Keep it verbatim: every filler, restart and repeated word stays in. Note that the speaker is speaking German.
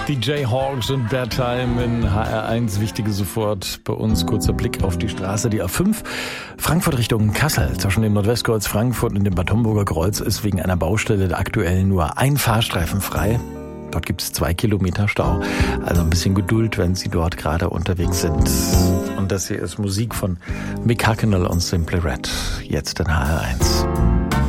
Die Jayhawks und Bad Time in H R eins. Wichtige sofort bei uns. Kurzer Blick auf die Straße, die A fünf. Frankfurt Richtung Kassel. Zwischen dem Nordwestkreuz Frankfurt und dem Bad Homburger Kreuz ist wegen einer Baustelle aktuell nur ein Fahrstreifen frei. Dort gibt es zwei Kilometer Stau. Also ein bisschen Geduld, wenn Sie dort gerade unterwegs sind. Und das hier ist Musik von Mick Hucknall und Simply Red. Jetzt in H R eins.